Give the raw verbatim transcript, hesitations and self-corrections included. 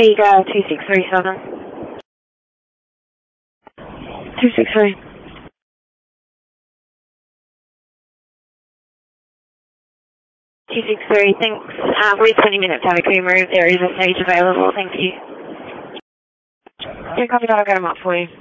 Vega two six three seven. two six three. two six three, thanks. Uh, wait twenty minutes to have a crew move. There is a stage available, thank you. Yeah, copy that, I'll get them up for you.